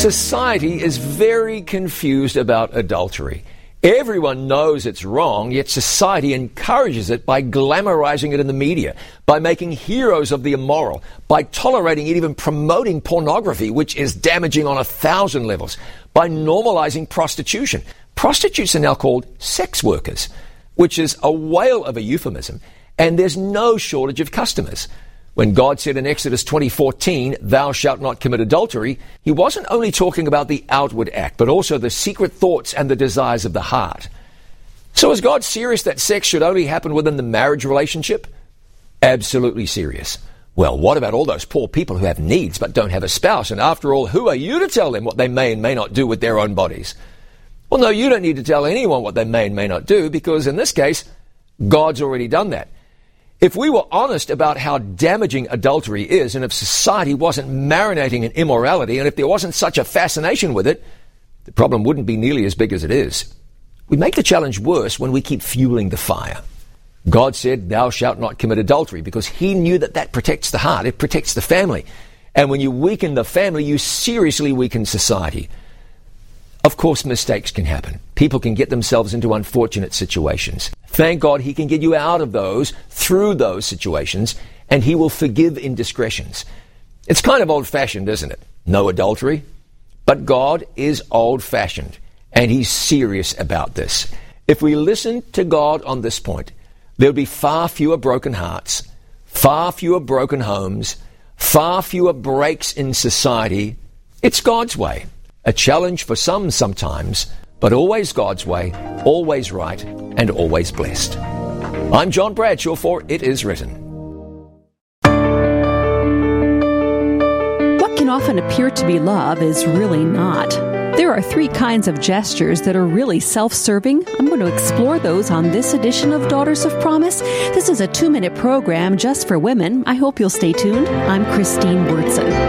Society is very confused about adultery. Everyone knows it's wrong, yet society encourages it by glamorizing it in the media, by making heroes of the immoral, by tolerating it, even promoting pornography, which is damaging on 1,000 levels, by normalizing prostitution. Prostitutes are now called sex workers, which is a whale of a euphemism, and there's no shortage of customers. When God said in Exodus 20:14, "Thou shalt not commit adultery," he wasn't only talking about the outward act, but also the secret thoughts and the desires of the heart. So is God serious that sex should only happen within the marriage relationship? Absolutely serious. Well, what about all those poor people who have needs but don't have a spouse? And after all, who are you to tell them what they may and may not do with their own bodies? Well, no, you don't need to tell anyone what they may and may not do, because in this case, God's already done that. If we were honest about how damaging adultery is, and if society wasn't marinating in immorality, and if there wasn't such a fascination with it, the problem wouldn't be nearly as big as it is. We make the challenge worse when we keep fueling the fire. God said, "Thou shalt not commit adultery," because he knew that that protects the heart, it protects the family. And when you weaken the family, you seriously weaken society. Of course, mistakes can happen. People can get themselves into unfortunate situations. Thank God he can get you out of those, through those situations, and he will forgive indiscretions. It's kind of old-fashioned, isn't it? No adultery. But God is old-fashioned, and he's serious about this. If we listen to God on this point, there'll be far fewer broken hearts, far fewer broken homes, far fewer breaks in society. It's God's way. A challenge for some sometimes, but always God's way, always right, and always blessed. I'm John Bradshaw for It Is Written. What can often appear to be love is really not. There are 3 kinds of gestures that are really self-serving. I'm going to explore those on this edition of Daughters of Promise. This is a 2-minute program just for women. I hope you'll stay tuned. I'm Christine Wurtson.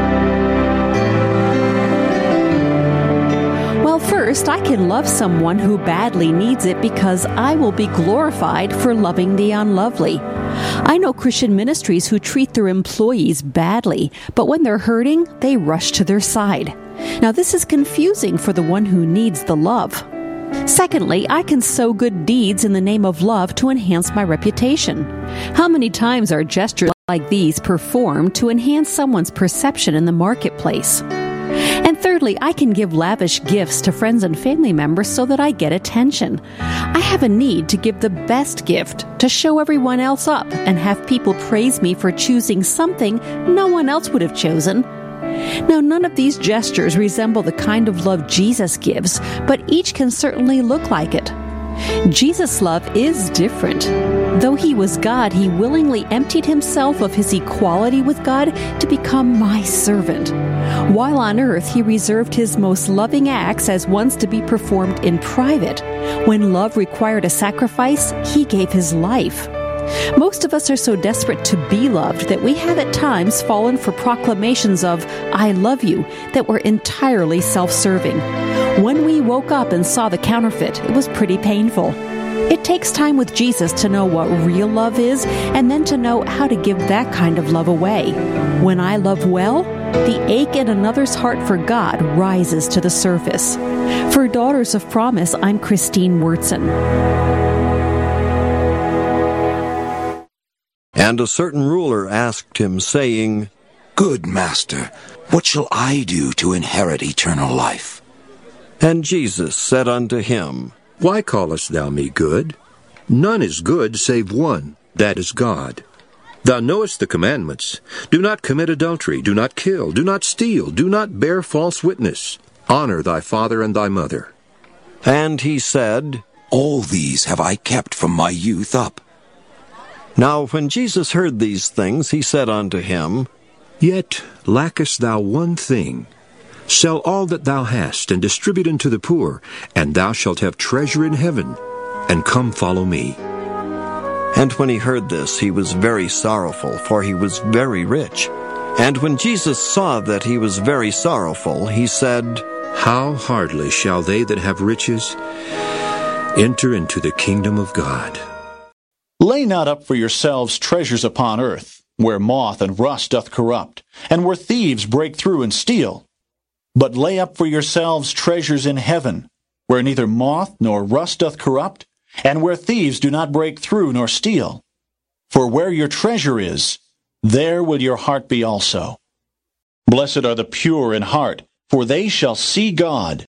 First, I can love someone who badly needs it because I will be glorified for loving the unlovely. I know Christian ministries who treat their employees badly, but when they're hurting, they rush to their side. Now, this is confusing for the one who needs the love. Secondly, I can sow good deeds in the name of love to enhance my reputation. How many times are gestures like these performed to enhance someone's perception in the marketplace? And thirdly, I can give lavish gifts to friends and family members so that I get attention. I have a need to give the best gift, to show everyone else up and have people praise me for choosing something no one else would have chosen. Now, none of these gestures resemble the kind of love Jesus gives, but each can certainly look like it. Jesus' love is different. Though he was God, he willingly emptied himself of his equality with God to become my servant. While on earth, he reserved his most loving acts as ones to be performed in private. When love required a sacrifice, he gave his life. Most of us are so desperate to be loved that we have at times fallen for proclamations of, "I love you," that were entirely self-serving. When we woke up and saw the counterfeit, it was pretty painful. It takes time with Jesus to know what real love is, and then to know how to give that kind of love away. When I love well, the ache in another's heart for God rises to the surface. For Daughters of Promise, I'm Christine Wurtson. And a certain ruler asked him, saying, "Good master, what shall I do to inherit eternal life?" And Jesus said unto him, Why callest thou me good? None is good save one, that is God. Thou knowest the commandments. Do not commit adultery, do not kill, do not steal, do not bear false witness. Honor thy father and thy mother. And he said, All these have I kept from my youth up. Now when Jesus heard these things, he said unto him, Yet lackest thou one thing. Sell all that thou hast, and distribute unto the poor, and thou shalt have treasure in heaven. And come follow me. And when he heard this, he was very sorrowful, for he was very rich. And when Jesus saw that he was very sorrowful, he said, How hardly shall they that have riches enter into the kingdom of God. Lay not up for yourselves treasures upon earth, where moth and rust doth corrupt, and where thieves break through and steal. But lay up for yourselves treasures in heaven, where neither moth nor rust doth corrupt, and where thieves do not break through nor steal. For where your treasure is, there will your heart be also. Blessed are the pure in heart, for they shall see God.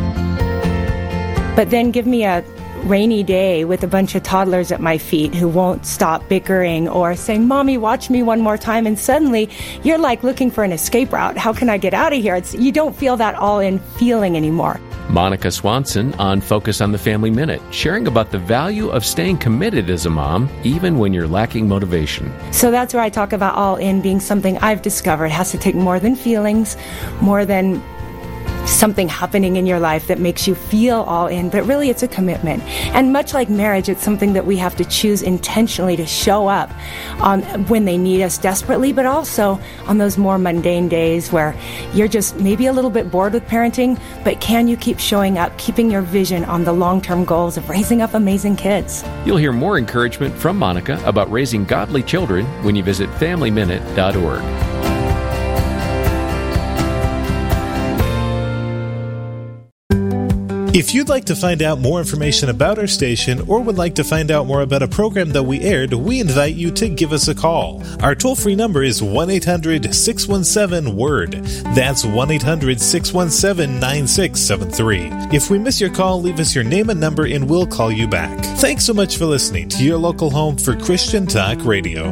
But then give me a rainy day with a bunch of toddlers at my feet who won't stop bickering or saying, "Mommy, watch me one more time," and suddenly you're like looking for an escape route. How can I get out of here? You don't feel that all-in feeling anymore. Monica Swanson on Focus on the Family Minute, sharing about the value of staying committed as a mom, even when you're lacking motivation. So that's where I talk about all-in being something I've discovered. It has to take more than feelings, more than something happening in your life that makes you feel all in, but really it's a commitment. And much like marriage, it's something that we have to choose intentionally to show up when they need us desperately, but also on those more mundane days where you're just maybe a little bit bored with parenting, but can you keep showing up, keeping your vision on the long-term goals of raising up amazing kids? You'll hear more encouragement from Monica about raising godly children when you visit FamilyMinute.org. If you'd like to find out more information about our station or would like to find out more about a program that we aired, we invite you to give us a call. Our toll-free number is 1-800-617-WORD. That's 1-800-617-9673. If we miss your call, leave us your name and number and we'll call you back. Thanks so much for listening to your local home for Christian Talk Radio.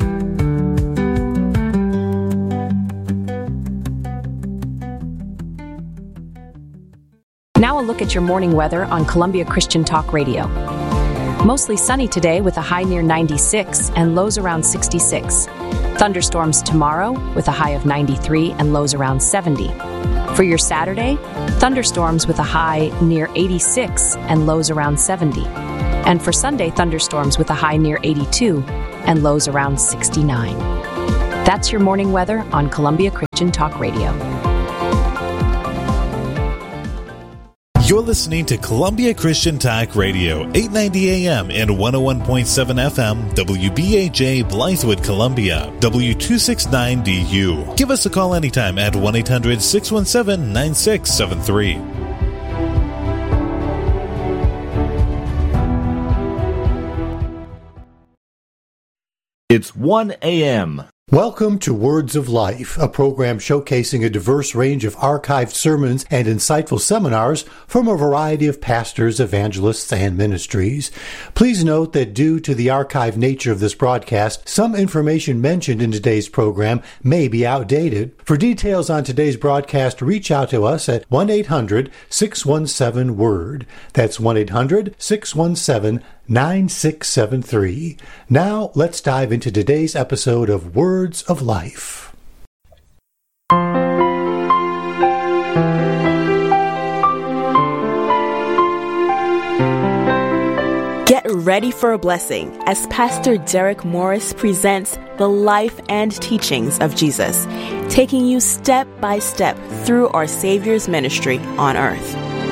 Now a look at your morning weather on Columbia Christian Talk Radio. Mostly sunny today with a high near 96 and lows around 66. Thunderstorms tomorrow with a high of 93 and lows around 70. For your Saturday, thunderstorms with a high near 86 and lows around 70. And for Sunday, thunderstorms with a high near 82 and lows around 69. That's your morning weather on Columbia Christian Talk Radio. You're listening to Columbia Christian Talk Radio, 890 AM and 101.7 FM, WBAJ Blythewood, Columbia, W269DU. Give us a call anytime at 1-800-617-9673. It's 1 a.m. Welcome to Words of Life, a program showcasing a diverse range of archived sermons and insightful seminars from a variety of pastors, evangelists, and ministries. Please note that due to the archived nature of this broadcast, some information mentioned in today's program may be outdated. For details on today's broadcast, reach out to us at 1-800-617-WORD. That's 1-800-617-9673. Now, let's dive into today's episode of Words of Life. Get ready for a blessing as Pastor Derek Morris presents the life and teachings of Jesus, taking you step by step through our Savior's ministry on earth.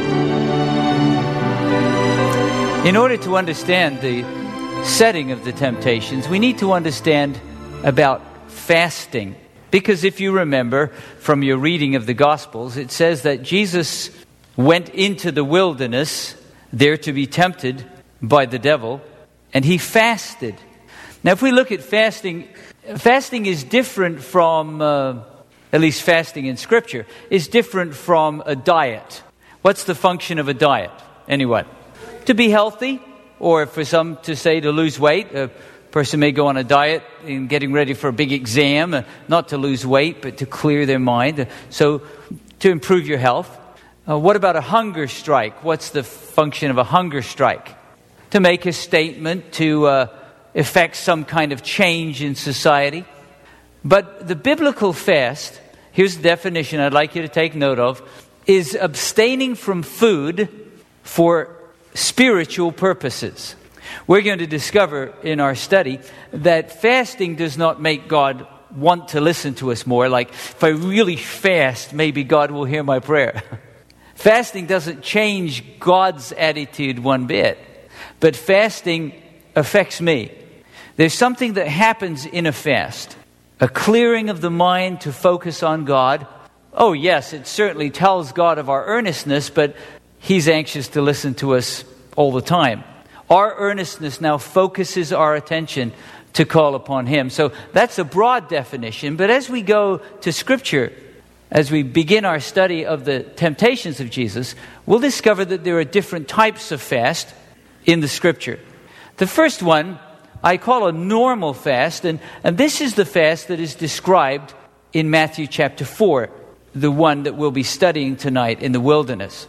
In order to understand the setting of the temptations, we need to understand about fasting. Because if you remember from your reading of the Gospels, it says that Jesus went into the wilderness there to be tempted by the devil, and he fasted. Now, if we look at fasting, fasting is different from, at least fasting in Scripture, is different from a diet. What's the function of a diet? Anyone? To be healthy, or for some to say to lose weight. A person may go on a diet in getting ready for a big exam, not to lose weight, but to clear their mind. So to improve your health. What about a hunger strike? What's the function of a hunger strike? To make a statement, to effect some kind of change in society. But the biblical fast, here's the definition I'd like you to take note of, is abstaining from food for spiritual purposes. We're going to discover in our study that fasting does not make God want to listen to us more. Like, if I really fast, maybe God will hear my prayer. Fasting doesn't change God's attitude one bit, but fasting affects me. There's something that happens in a fast, a clearing of the mind to focus on God, Oh yes, it certainly tells God of our earnestness, but He's anxious to listen to us all the time. Our earnestness now focuses our attention to call upon Him. So that's a broad definition, but as we go to Scripture, as we begin our study of the temptations of Jesus, we'll discover that there are different types of fast in the Scripture. The first one I call a normal fast, and this is the fast that is described in Matthew chapter 4, the one that we'll be studying tonight in the wilderness.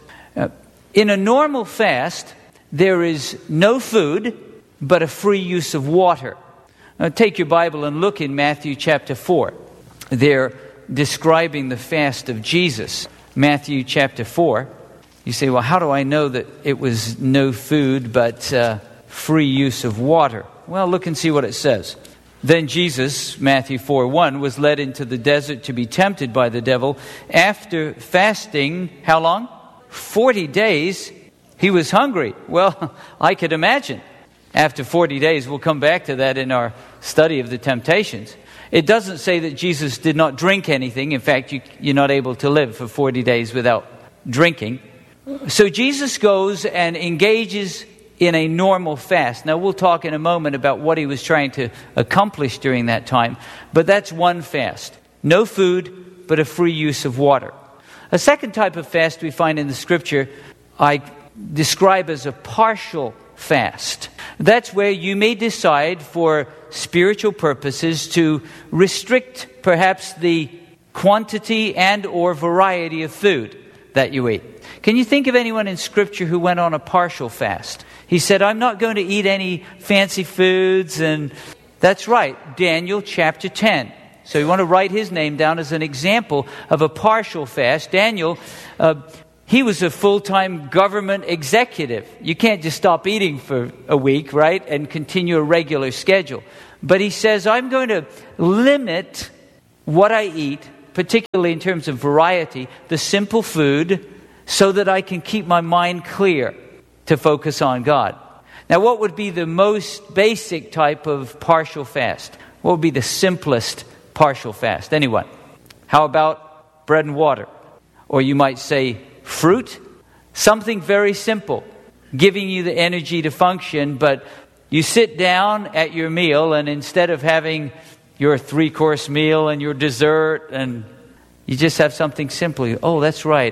In a normal fast, there is no food, but a free use of water. Now, take your Bible and look in Matthew chapter 4. They're describing the fast of Jesus. Matthew chapter 4. You say, well, how do I know that it was no food, but free use of water? Well, look and see what it says. Then Jesus, Matthew 4:1, was led into the desert to be tempted by the devil. After fasting, how long? 40 days, he was hungry. Well, I could imagine. After 40 days, we'll come back to that in our study of the temptations. It doesn't say that Jesus did not drink anything. In fact, you're not able to live for 40 days without drinking. So Jesus goes and engages in a normal fast. Now, we'll talk in a moment about what he was trying to accomplish during that time. But that's one fast. No food, but a free use of water. A second type of fast we find in the Scripture, I describe as a partial fast. That's where you may decide for spiritual purposes to restrict perhaps the quantity and or variety of food that you eat. Can you think of anyone in Scripture who went on a partial fast? He said, I'm not going to eat any fancy foods, and that's right, Daniel chapter 10. So you want to write his name down as an example of a partial fast. Daniel, he was a full-time government executive. You can't just stop eating for a week, right, and continue a regular schedule. But he says, I'm going to limit what I eat, particularly in terms of variety, the simple food, so that I can keep my mind clear to focus on God. Now, what would be the most basic type of partial fast? What would be the simplest partial fast? Anyone? How about bread and water? Or you might say fruit? Something very simple, giving you the energy to function, but you sit down at your meal, and instead of having your 3-course meal and your dessert, and you just have something simple. Oh, that's right.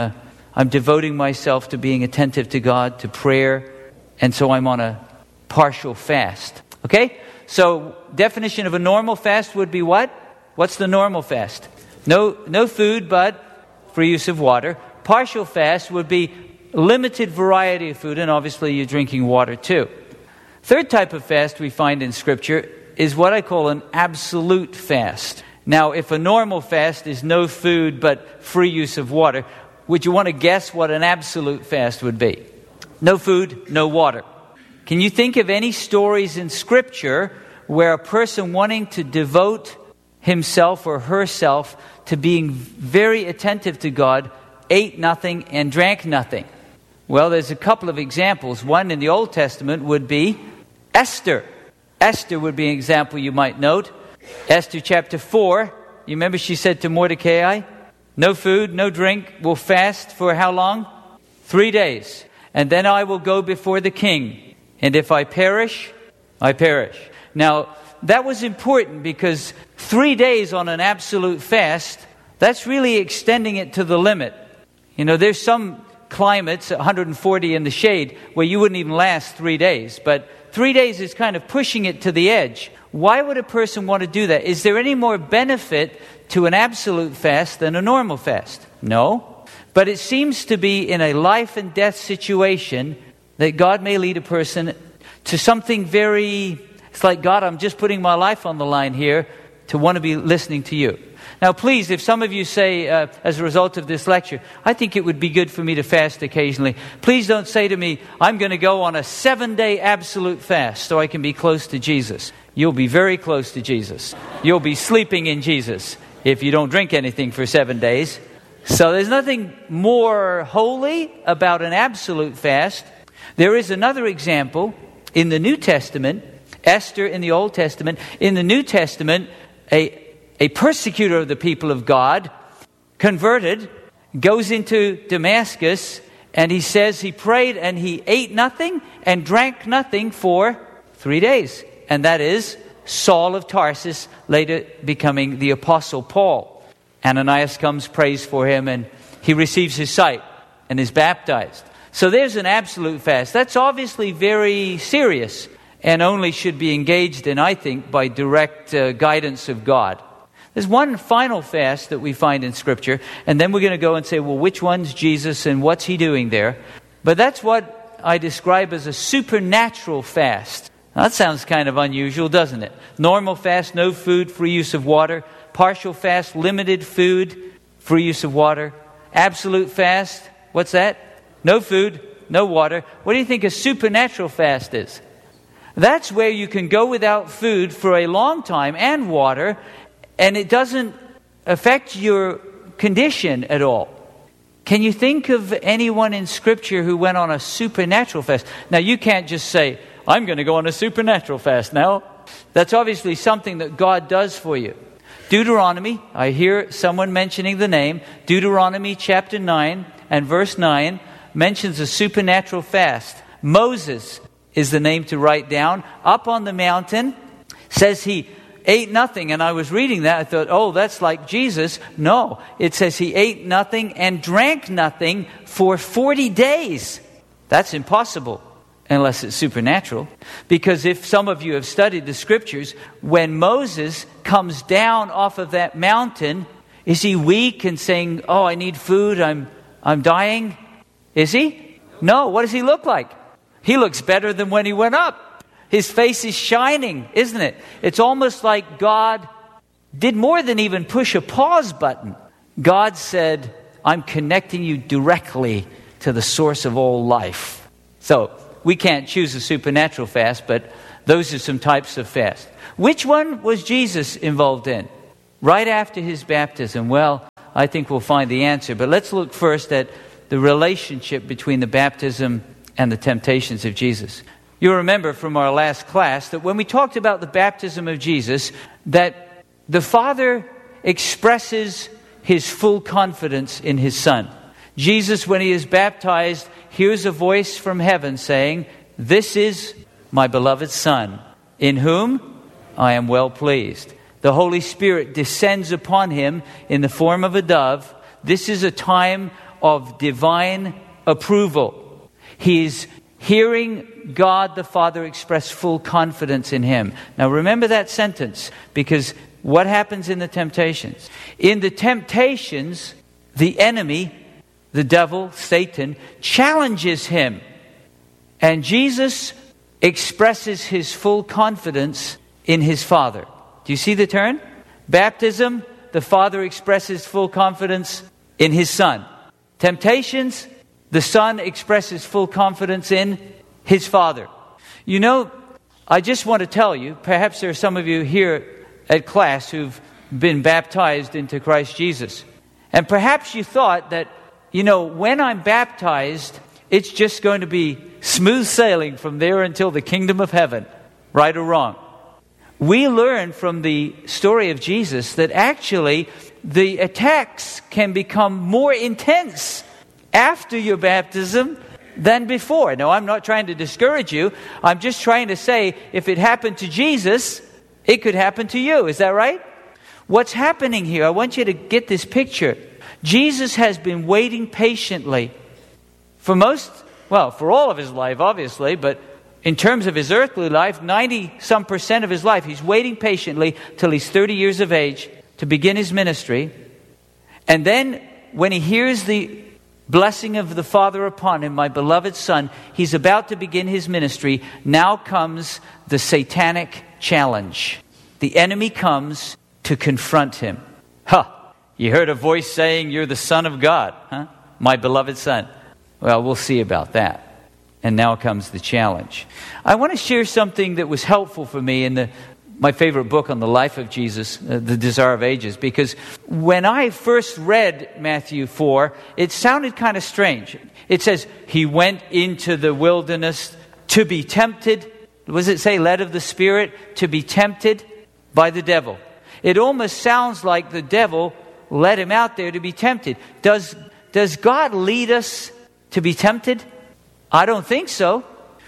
I'm devoting myself to being attentive to God, to prayer, and so I'm on a partial fast. Okay? So, definition of a normal fast would be what? What's the normal fast? No food, but free use of water. Partial fast would be limited variety of food, and obviously you're drinking water too. Third type of fast we find in Scripture is what I call an absolute fast. Now, if a normal fast is no food but free use of water, would you want to guess what an absolute fast would be? No food, no water. Can you think of any stories in Scripture where a person wanting to devote himself or herself to being very attentive to God ate nothing and drank nothing? Well, there's a couple of examples. One in the Old Testament would be Esther. Esther would be an example you might note. Esther chapter 4, you remember she said to Mordecai, no food, no drink, we'll fast for how long? 3 days. And then I will go before the king. And if I perish, I perish. Now, that was important because 3 days on an absolute fast, that's really extending it to the limit. You know, there's some climates, 140 in the shade, where you wouldn't even last 3 days. But 3 days is kind of pushing it to the edge. Why would a person want to do that? Is there any more benefit to an absolute fast than a normal fast? No. But it seems to be in a life and death situation that God may lead a person to something very, it's like, God, I'm just putting my life on the line here to want to be listening to you. Now, please, if some of you say, as a result of this lecture, I think it would be good for me to fast occasionally, please don't say to me, I'm going to go on a 7-day absolute fast so I can be close to Jesus. You'll be very close to Jesus. You'll be sleeping in Jesus if you don't drink anything for 7 days. So there's nothing more holy about an absolute fast. There is another example in the New Testament, Esther in the Old Testament. In the New Testament, a persecutor of the people of God converted, goes into Damascus, and he says he prayed and he ate nothing and drank nothing for 3 days. And that is Saul of Tarsus, later becoming the Apostle Paul. Ananias comes, prays for him, and he receives his sight and is baptized. So there's an absolute fast. That's obviously very serious and only should be engaged in, I think, by direct guidance of God. There's one final fast that we find in Scripture, and then we're going to go and say, well, which one's Jesus and what's he doing there? But that's what I describe as a supernatural fast. Now, that sounds kind of unusual, doesn't it? Normal fast, no food, free use of water. Partial fast, limited food, free use of water. Absolute fast, what's that? No food, no water. What do you think a supernatural fast is? That's where you can go without food for a long time and water, and it doesn't affect your condition at all. Can you think of anyone in Scripture who went on a supernatural fast? Now, you can't just say, I'm going to go on a supernatural fast now. That's obviously something that God does for you. Deuteronomy, I hear someone mentioning the name, Deuteronomy chapter 9 and verse 9 mentions a supernatural fast. Moses is the name to write down. Up on the mountain, says he ate nothing. And I was reading that, I thought, oh, that's like Jesus. No, it says he ate nothing and drank nothing for 40 days. That's impossible unless it's supernatural. Because if some of you have studied the Scriptures, when Moses comes down off of that mountain, is he weak and saying, oh, I need food, I'm dying? Is he? No. What does he look like? He looks better than when he went up. His face is shining, isn't it? It's almost like God did more than even push a pause button. God said, I'm connecting you directly to the source of all life. So, we can't choose a supernatural fast, but those are some types of fast. Which one was Jesus involved in? Right after his baptism? Well, I think we'll find the answer. But let's look first at the relationship between the baptism and the temptations of Jesus. You'll remember from our last class that when we talked about the baptism of Jesus, that the Father expresses his full confidence in his Son. Jesus, when he is baptized, hears a voice from heaven saying, this is my beloved Son, in whom I am well pleased. The Holy Spirit descends upon him in the form of a dove. This is a time of divine approval. He is hearing God the Father express full confidence in him. Now remember that sentence, because what happens in the temptations? In the temptations, the enemy, the devil, Satan, challenges him. And Jesus expresses his full confidence in his Father. Do you see the turn? Baptism, the Father expresses full confidence in his Son. Temptations, the Son expresses full confidence in his Father. You know, I just want to tell you, perhaps there are some of you here at class who've been baptized into Christ Jesus. And perhaps you thought that, you know, when I'm baptized, it's just going to be smooth sailing from there until the kingdom of heaven. Right or wrong? We learn from the story of Jesus that actually the attacks can become more intense after your baptism than before. Now, I'm not trying to discourage you. I'm just trying to say, if it happened to Jesus, it could happen to you. Is that right? What's happening here? I want you to get this picture. Jesus has been waiting patiently for all of his life, obviously, but in terms of his earthly life, 90% of his life, he's waiting patiently till he's 30 years of age to begin his ministry. And then when he hears the blessing of the Father upon him, my beloved Son, he's about to begin his ministry. Now comes the satanic challenge. The enemy comes to confront him. You heard a voice saying, you're the Son of God, huh? My beloved Son. Well, we'll see about that. And now comes the challenge. I want to share something that was helpful for me in my favorite book on the life of Jesus, The Desire of Ages, because when I first read Matthew 4, it sounded kind of strange. It says, he went into the wilderness to be tempted. What does it say? Led of the Spirit, to be tempted by the devil. It almost sounds like the devil let him out there to be tempted. Does God lead us to be tempted? I don't think so.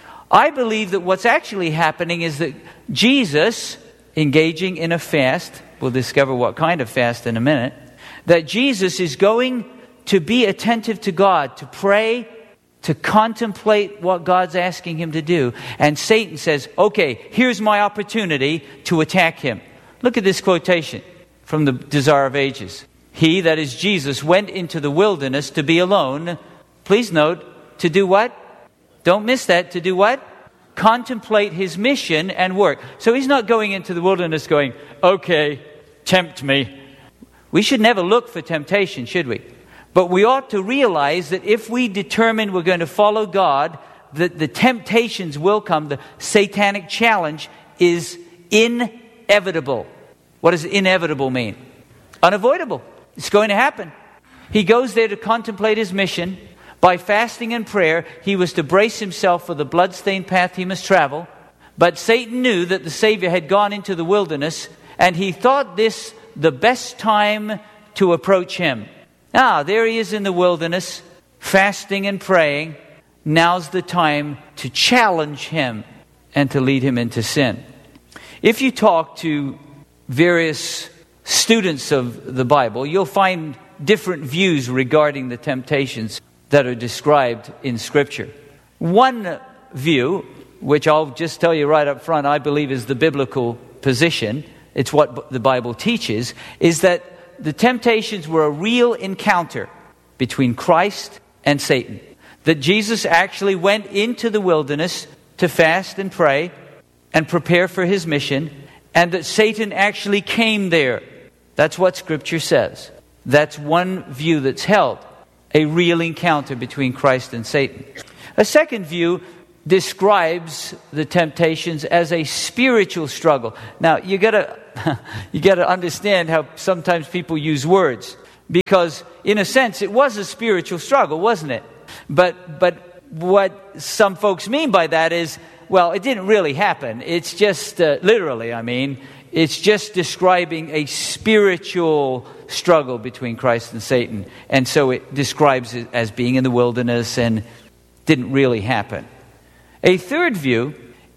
I believe that what's actually happening is that Jesus, engaging in a fast, we'll discover what kind of fast in a minute, that Jesus is going to be attentive to God, to pray, to contemplate what God's asking him to do. And Satan says, okay, here's my opportunity to attack him. Look at this quotation from the Desire of Ages. He, that is Jesus, went into the wilderness to be alone. Please note, to do what? Don't miss that. To do what? Contemplate his mission and work. So he's not going into the wilderness going, okay, tempt me. We should never look for temptation, should we? But we ought to realize that if we determine we're going to follow God, that the temptations will come. The satanic challenge is inevitable. What does inevitable mean? Unavoidable. It's going to happen. He goes there to contemplate his mission. By fasting and prayer, he was to brace himself for the bloodstained path he must travel. But Satan knew that the Savior had gone into the wilderness, and he thought this the best time to approach him. There he is in the wilderness, fasting and praying. Now's the time to challenge him and to lead him into sin. If you talk to various students of the Bible, you'll find different views regarding the temptations that are described in Scripture. One view, which I'll just tell you right up front, I believe is the biblical position, it's what the Bible teaches, is that the temptations were a real encounter between Christ and Satan. That Jesus actually went into the wilderness to fast and pray and prepare for his mission, and that Satan actually came there. That's what Scripture says. That's one view that's held. A real encounter between Christ and Satan. A second view describes the temptations as a spiritual struggle. Now, you gotta understand how sometimes people use words, because in a sense it was a spiritual struggle, wasn't it? But what some folks mean by that is, well, it didn't really happen. It's just literally, it's just describing a spiritual struggle between Christ and Satan. And so it describes it as being in the wilderness and didn't really happen. A third view,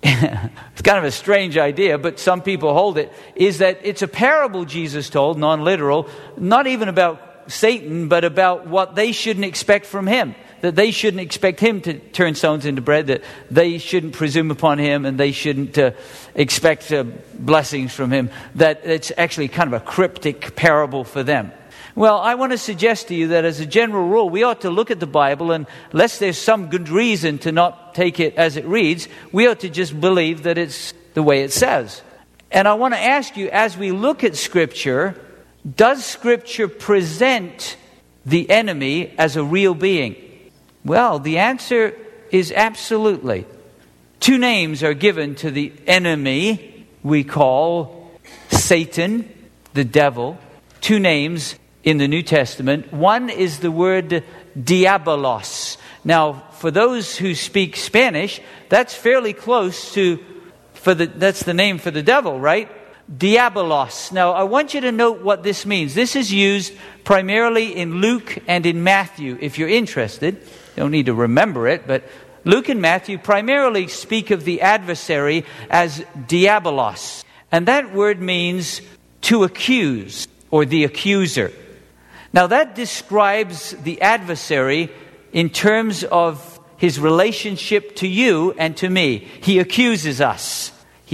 it's kind of a strange idea, but some people hold it, is that it's a parable Jesus told, non-literal, not even about Satan, but about what they shouldn't expect from him. That they shouldn't expect him to turn stones into bread, that they shouldn't presume upon him, and they shouldn't expect blessings from him, that it's actually kind of a cryptic parable for them. Well, I want to suggest to you that as a general rule, we ought to look at the Bible, and unless there's some good reason to not take it as it reads, we ought to just believe that it's the way it says. And I want to ask you, as we look at Scripture, does Scripture present the enemy as a real being? Well, the answer is absolutely. Two names are given to the enemy we call Satan, the devil. Two names in the New Testament. One is the word diabolos. Now, for those who speak Spanish, that's fairly close to, that's the name for the devil, right? Diabolos. Now, I want you to note what this means. This is used primarily in Luke and in Matthew, if you're interested. You don't need to remember it, but Luke and Matthew primarily speak of the adversary as diabolos. And that word means to accuse, or the accuser. Now that describes the adversary in terms of his relationship to you and to me. He accuses us.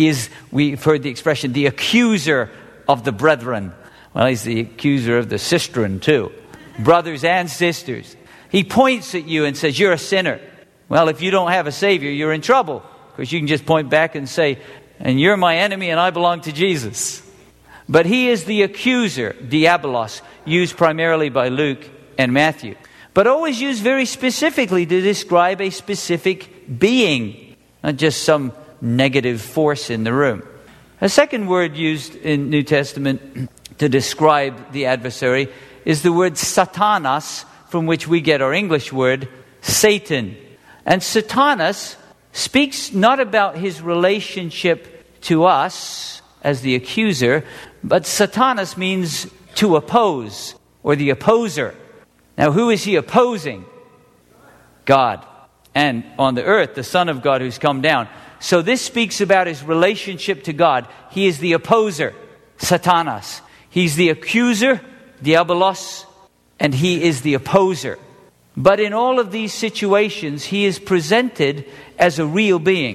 We've heard the expression, the accuser of the brethren. Well, he's the accuser of the sistren too. Brothers and sisters. He points at you and says, you're a sinner. Well, if you don't have a Savior, you're in trouble. Because you can just point back and say, and you're my enemy and I belong to Jesus. But he is the accuser, diabolos, used primarily by Luke and Matthew. But always used very specifically to describe a specific being, not just some negative force in the room. A second word used in New Testament to describe the adversary is the word Satanas, from which we get our English word Satan. And Satanas speaks not about his relationship to us as the accuser, but Satanas means to oppose. or the opposer. Now, who is he opposing? God. And on the earth, the Son of God who's come down. So this speaks about his relationship to God. He is the opposer, Satanas. He's the accuser, Diabolos, and he is the opposer. But in all of these situations, he is presented as a real being.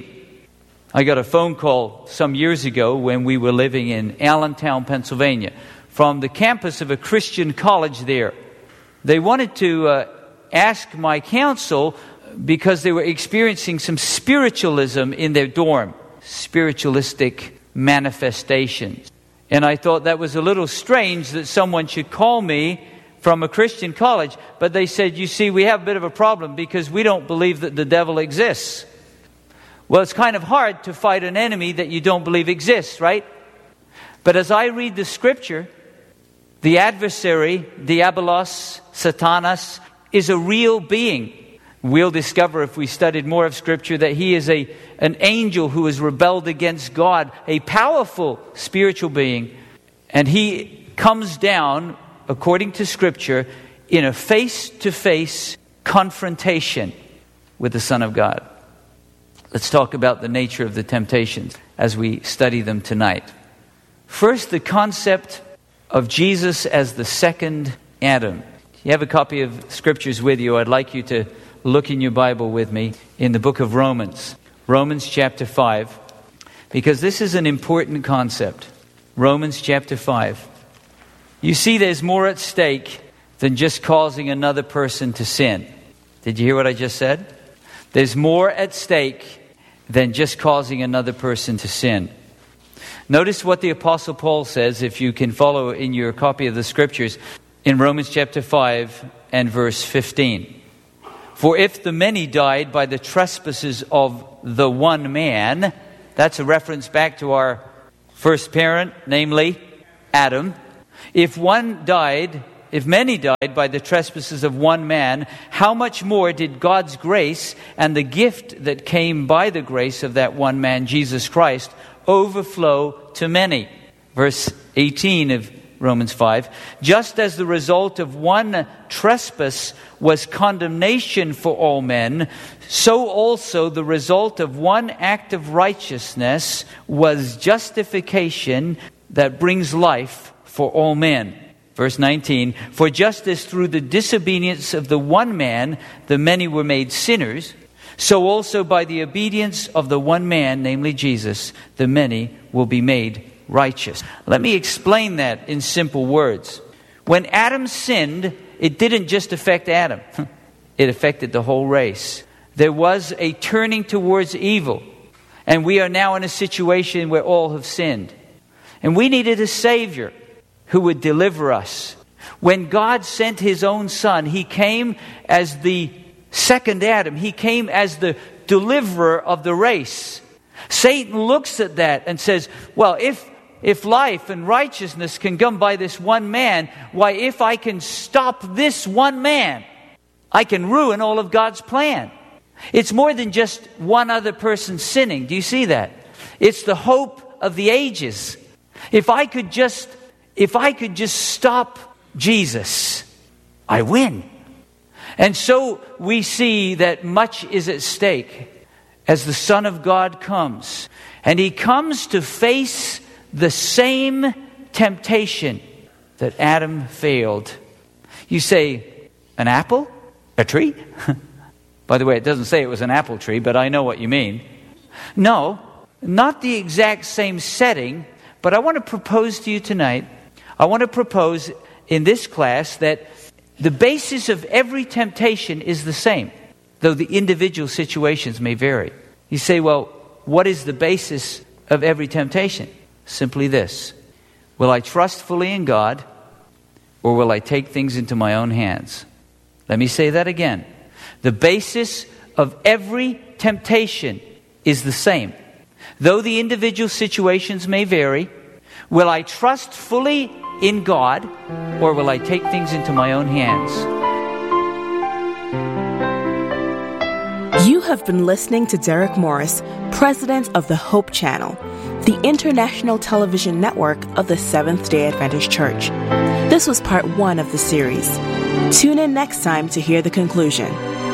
I got a phone call some years ago when we were living in Allentown, Pennsylvania, from the campus of a Christian college there. They wanted to ask my counsel because they were experiencing some spiritualism in their dorm, spiritualistic manifestations. And I thought that was a little strange that someone should call me from a Christian college. But they said, you see, we have a bit of a problem because we don't believe that the devil exists. Well, it's kind of hard to fight an enemy that you don't believe exists, right? But as I read the scripture, the adversary, Diabolos, Satanas, is a real being. We'll discover if we studied more of scripture that he is an angel who has rebelled against God, a powerful spiritual being. And he comes down, according to scripture, in a face-to-face confrontation with the Son of God. Let's talk about the nature of the temptations as we study them tonight. First, the concept of Jesus as the second Adam. If you have a copy of scriptures with you, I'd like you to look in your Bible with me in the book of Romans. Romans chapter 5. Because this is an important concept. Romans chapter 5. You see, there's more at stake than just causing another person to sin. Did you hear what I just said? There's more at stake than just causing another person to sin. Notice what the Apostle Paul says, if you can follow in your copy of the scriptures, in Romans chapter 5 and verse 15. For if the many died by the trespasses of the one man, that's a reference back to our first parent, namely Adam. If many died by the trespasses of one man, how much more did God's grace and the gift that came by the grace of that one man, Jesus Christ, overflow to many? Verse 18 of Romans 5. Just as the result of one trespass was condemnation for all men, so also the result of one act of righteousness was justification that brings life for all men. Verse 19, for just as through the disobedience of the one man the many were made sinners, so also by the obedience of the one man, namely Jesus, the many will be made righteous. Let me explain that in simple words. When Adam sinned, it didn't just affect Adam. It affected the whole race. There was a turning towards evil. And we are now in a situation where all have sinned. And we needed a Savior who would deliver us. When God sent His own Son, He came as the second Adam. He came as the deliverer of the race. Satan looks at that and says, well, if life and righteousness can come by this one man, why, if I can stop this one man, I can ruin all of God's plan. It's more than just one other person sinning. Do you see that? It's the hope of the ages. If I could just stop Jesus, I win. And so we see that much is at stake as the Son of God comes. And He comes to face the same temptation that Adam failed. You say, an apple? A tree? By the way, it doesn't say it was an apple tree, but I know what you mean. No, not the exact same setting, but I want to propose to you tonight, I want to propose in this class that the basis of every temptation is the same, though the individual situations may vary. You say, well, what is the basis of every temptation? Simply this. Will I trust fully in God, or will I take things into my own hands? Let me say that again. The basis of every temptation is the same, though the individual situations may vary. Will I trust fully in God, or will I take things into my own hands? You have been listening to Derek Morris, President of the Hope Channel, the international television network of the Seventh-day Adventist Church. This was part 1 of the series. Tune in next time to hear the conclusion.